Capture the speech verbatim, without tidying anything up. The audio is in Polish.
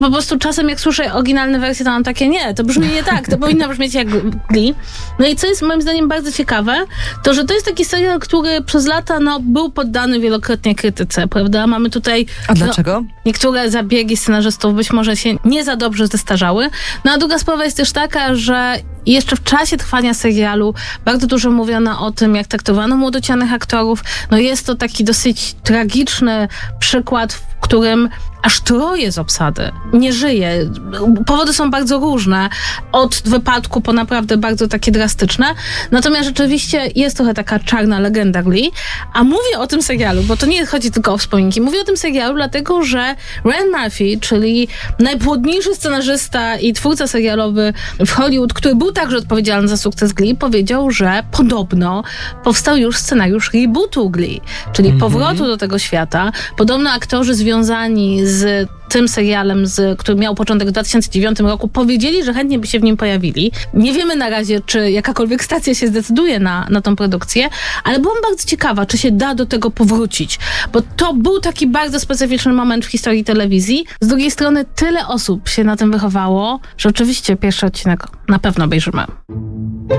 Po prostu czasem jak słyszę oryginalne wersje, to mam takie, nie, to brzmi nie tak, to powinno brzmieć jak Glee. No i co jest moim zdaniem bardzo ciekawe, to że to jest taki serial, który przez lata no, był poddany wielokrotnie krytyce, prawda? Mamy tutaj... A dlaczego? No, niektóre zabiegi scenarzystów być może się nie za dobrze zestarzały. No a druga sprawa jest też taka, że jeszcze w czasie trwania serialu bardzo dużo mówiono o tym, jak traktowano młodocianych aktorów. No jest to taki dosyć tragiczny przykład, w którym aż troje z obsady nie żyje. Powody są bardzo różne. Od wypadku po naprawdę bardzo takie drastyczne. Natomiast rzeczywiście jest trochę taka czarna legenda Glee. A mówię o tym serialu, bo to nie chodzi tylko o wspominki. Mówię o tym serialu dlatego, że Ryan Murphy, czyli najpłodniejszy scenarzysta i twórca serialowy w Hollywood, który był także odpowiedzialny za sukces Glee, powiedział, że podobno powstał już scenariusz rebootu Glee, czyli mm-hmm. powrotu do tego świata. Podobno aktorzy związani z tym serialem, z, który miał początek w dwa tysiące dziewiątym roku, powiedzieli, że chętnie by się w nim pojawili. Nie wiemy na razie, czy jakakolwiek stacja się zdecyduje na, na tą produkcję, ale byłam bardzo ciekawa, czy się da do tego powrócić, bo to był taki bardzo specyficzny moment w historii telewizji. Z drugiej strony tyle osób się na tym wychowało, że oczywiście pierwszy odcinek na pewno obejrzymy.